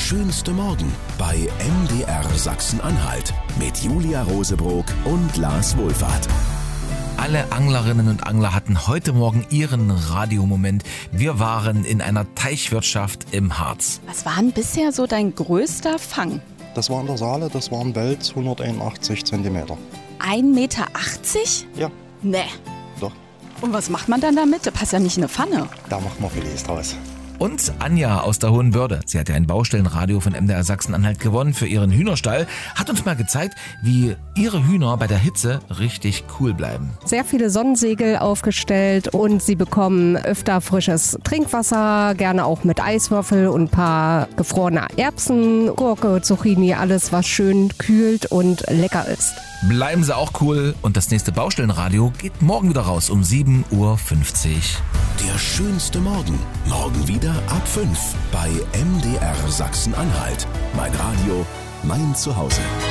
schönste Morgen bei MDR Sachsen-Anhalt mit Julia Rosebrock und Lars Wohlfahrt. Alle Anglerinnen und Angler hatten heute Morgen ihren Radiomoment. Wir waren in einer Teichwirtschaft im Harz. Was war denn bisher so dein größter Fang? Das war in der Saale, das waren Wels 181 cm. 1,80 Meter? Ja, Nee. doch. Und was macht man dann damit? Da passt ja nicht in eine Pfanne. Da machen wir Filets draus. Und Anja aus der Hohenbörde, sie hat ja ein Baustellenradio von MDR Sachsen-Anhalt gewonnen für ihren Hühnerstall, hat uns mal gezeigt, wie ihre Hühner bei der Hitze richtig cool bleiben. Sehr viele Sonnensegel aufgestellt und sie bekommen öfter frisches Trinkwasser, gerne auch mit Eiswürfel und ein paar gefrorene Erbsen, Gurke, Zucchini, alles was schön kühlt und lecker ist. Bleiben Sie auch cool und das nächste Baustellenradio geht morgen wieder raus um 7.50 Uhr. Der schönste Morgen. Morgen wieder ab 5 bei MDR Sachsen-Anhalt. Mein Radio, mein Zuhause.